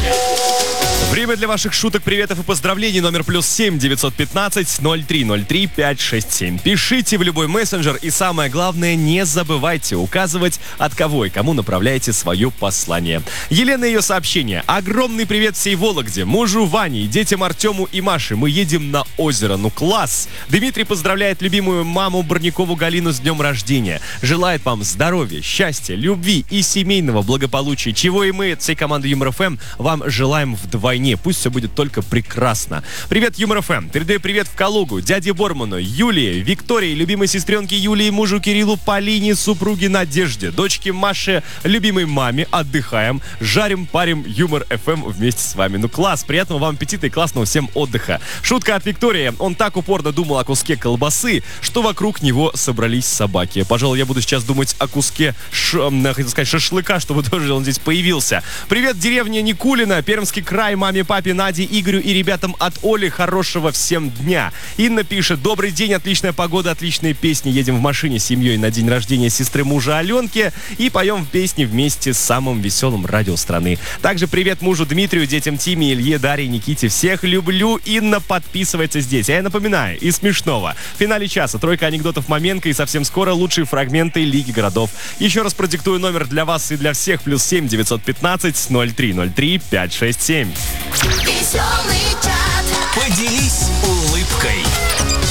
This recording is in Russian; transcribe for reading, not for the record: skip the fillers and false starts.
Время для ваших шуток, приветов и поздравлений. Номер +7 915 0303 567. Пишите в любой мессенджер и самое главное, не забывайте указывать, от кого и кому направляете свое послание. Елена, ее сообщение. Огромный привет всей Вологде, мужу Ване, детям Артему и Маше. Мы едем на озеро. Ну класс! Дмитрий поздравляет любимую маму Барникову Галину с днем рождения. Желает вам здоровья, счастья, любви и семейного благополучия, чего и мы, всей команды Юмор ФМ, вам желаем вдвойне. Пусть все будет только прекрасно. Привет, Юмор ФМ. Передаю привет в Калугу, дяде Борману, Юлии, Виктории, любимой сестренке Юлии, мужу Кириллу, Полине, супруге Надежде, дочке Маше, любимой маме. Отдыхаем, жарим, парим Юмор ФМ вместе с вами. Ну класс, приятного вам аппетита и классного всем отдыха. Шутка от Виктории. Он так упорно думал о куске колбасы, что вокруг него собрались собаки. Пожалуй, я буду сейчас думать о куске шашлыка, чтобы тоже он здесь появился. Привет, деревня Никулина, Пермский край, маме, папе, Наде, Игорю и ребятам от Оли. Хорошего всем дня. Инна пишет: добрый день, отличная погода, отличные песни. Едем в машине с семьей на день рождения сестры мужа Аленки и поем песни вместе с самым веселым радио страны. Также привет мужу Дмитрию, детям Тиме, Илье, Дарье, Никите. Всех люблю. Инна подписывается здесь. А я напоминаю, из смешного. В финале часа тройка анекдотов Маменко и совсем скоро лучшие фрагменты Лиги городов. Еще раз продиктую номер для вас и для всех. +7 915 0303 567. Веселый чат. Поделись улыбкой.